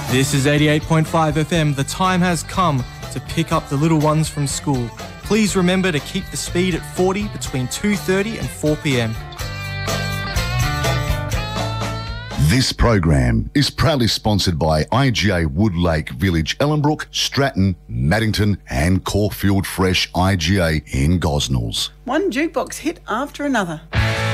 This is 88.5 FM. The time has come to pick up the little ones from school. Please remember to keep the speed at 40 between 2:30 and 4 p.m. This program is proudly sponsored by IGA Woodlake Village, Ellenbrook, Stratton, Maddington and Caulfield Fresh IGA in Gosnells. One jukebox hit after another.